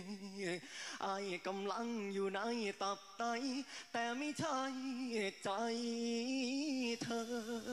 ไอ้กำลังอยู่ในตับไตแต่ไม่ใช่ใจเธอ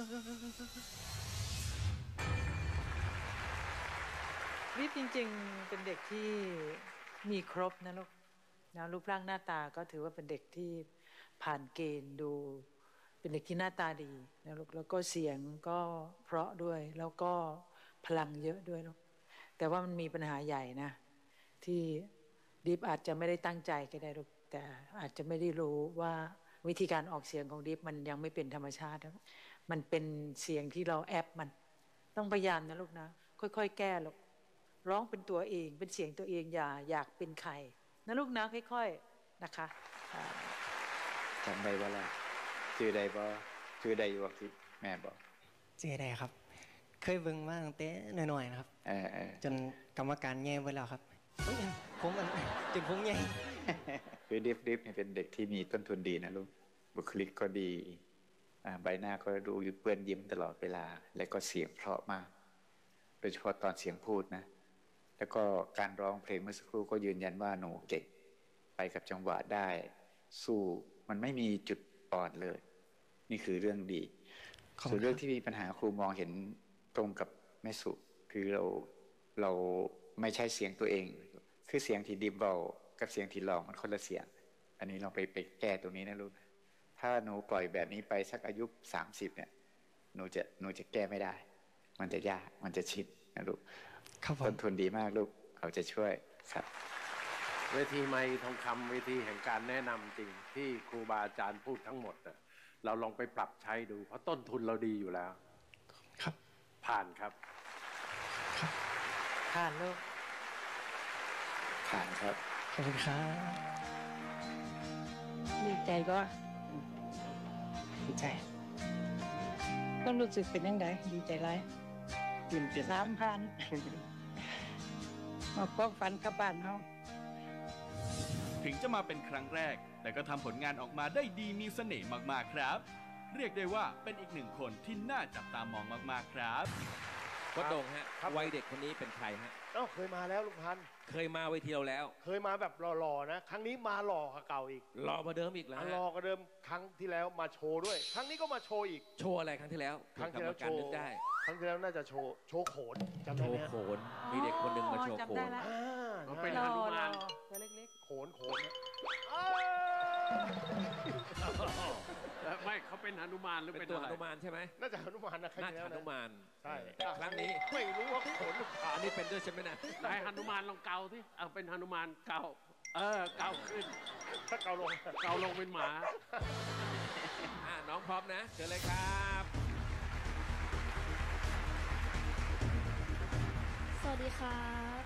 วิฟจริงๆเป็นเด็กที่มีครบนะลูกนะรูปร่างหน้าตาก็ถือว่าเป็นเด็กที่ผ่านเกณฑ์ดูเป็นเด็กที่หน้าตาดีนะลูกแล้วก็เสียงก็เพราะด้วยแล้วก็พลังเยอะด้วยลูกแต่ว่ามันมีปัญหาใหญ่นะที่ดิฟอาจจะไม่ได้ตั้งใจก็ได้ลูกแต่อาจจะไม่ได้รู้ว่าวิธีการออกเสียงของดิฟมันยังไม่เป็นธรรมชาติมันเป็นเสียงที่เราแอปมันต้องพยายามนะลูกนะค่อยๆแก้ลูกร้องเป็นตัวเองเป็นเสียงตัวเองอย่าอยากเป็นใครนะลูกนะค่อยๆนะคะจำได้ว่าล่ะชื่อใดบ่ชื่อใดอยู่ที่แม่บอกชื่อใดครับเคยเบิ่งมาตั้งแต่น้อยๆนะครับจนกรรมการแย่ไว้แล้วครับผมจนผมแย่คือดิฟเนี่ยเป็นเด็กที่มีต้นทุนดีนะลูกบุคลิกก็ดีใบหน้าก็ดูเปื้อนยิ้มตลอดเวลาและก็เสียงเพราะมากโดยเฉพาะตอนเสียงพูดนะแล้วก็การร้องเพลงเมื่อสักครู่ก็ยืนยันว่าหนูเก่งไปกับจังหวะได้สู้มันไม่มีจุดอ่อนเลยนี่คือเรื่องดีส่วนเรื่องที่มีปัญหาครูมองเห็นตรงกับแม่สุคือเราไม่ใช่เสียงตัวเองคือเสียงที่ดิบเบากับเสียงที่ร้องมันคนละเสียงอันนี้เราไปแก้ตรงนี้นะลูกถ้าหนูปล่อยแบบนี้ไปสักอายุ30เนี่ยหนูจะแก้ไม่ได้มันจะยากมันจะชิดนะลูกต้นทุนดีมากลูกเขาจะช่วยครับเวทีไมค์ทองคำเวทีแห่งการแนะนำจริงที่ครูบาอาจารย์พูดทั้งหมดนะเราลองไปปรับใช้ดูเพราะต้นทุนเราดีอยู่แล้วครับผ่านครับผ่านลูกผ่านครับขอบคุณครับดีใจก็ดีใจต้องรู้สึกเป็นยังไงดีใจไรตื่นเต้น 3,000มาพบฝันกับบ้านเขาถึงจะมาเป็นครั้งแรกแต่ก็ทำผลงานออกมาได้ดีมีเสน่ห์มากๆครับเรียกได้ว่าเป็นอีกหนึ่งคนที่น่าจับตามองมากๆครับก็โด่งฮะวัยเด็กคนนี้เป็นใครฮะเคยมาแล้วลุงพันธุ์เคยมาเวทีเราแล้วเคยมาแบบหล่อๆนะครั้งนี้มาหล่อกว่าเก่าอีกหล่อกว่าเดิมอีกแล้วหล่อกว่าเดิมครั้งที่แล้วมาโชว์ด้วยครั้งนี้ก็มาโชว์อีกโชว์อะไรครั้งที่แล้วครั้งที่แล้วโชว์ได้ครั้งที่แล้วน่าจะโชว์โขนจำได้ไหมโชว์โขนมีเด็กคนหนึ่งมาโชว์โขนเป็นฮนุมานตัวเล็กๆโขนไม่เขาเป็นหนุมานหรือเป็นตัวหนุมานใช่ไหมน่าจะหนุมานนะครั้งนี้หนุมานใช่ครั้งนี้ไม่รู้ว่าโขนอันนี้เป็นด้วยใช่ไหมนะนายหนุมานลองเกาที่เป็นหนุมานเกาเกาขึ้นถ้าเกาลงเป็นหมาน้องพร้อมนะเชิญเลยครับสวัสดีครับ